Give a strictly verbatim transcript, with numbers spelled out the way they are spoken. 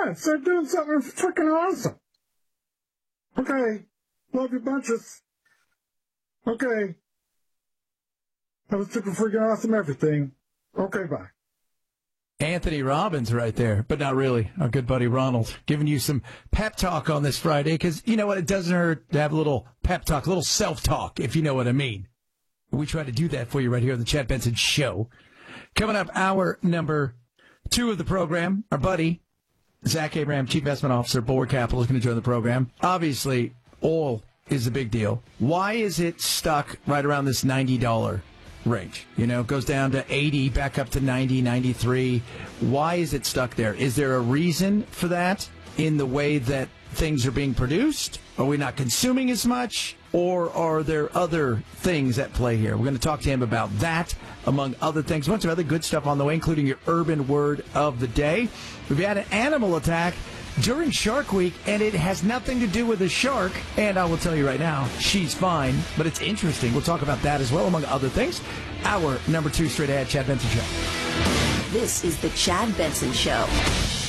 nuts. They're doing something freaking awesome. Okay. Love you bunches. Okay. That was super freaking awesome everything. Okay, bye. Anthony Robbins right there, but not really. Our good buddy Ronald giving you some pep talk on this Friday because, you know what, it doesn't hurt to have a little pep talk, a little self-talk, if you know what I mean. We try to do that for you right here on the Chad Benson Show. Coming up, hour number two of the program, our buddy, Zach Abraham, Chief Investment Officer, Bulwark Capital, is going to join the program. Obviously, oil is a big deal. Why is it stuck right around this ninety dollars range? You know, it goes down to eighty, back up to ninety, ninety-three. Why is it stuck there? Is there a reason for that in the way that things are being produced? Are we not consuming as much? Or are there other things at play here? We're going to talk to him about that, among other things. A bunch of other good stuff on the way, including your urban word of the day. We've had an animal attack during Shark Week, and it has nothing to do with a shark. And I will tell you right now, she's fine, but it's interesting. We'll talk about that as well, among other things. Hour number two, straight ahead, Chad Benson Show. This is the Chad Benson Show.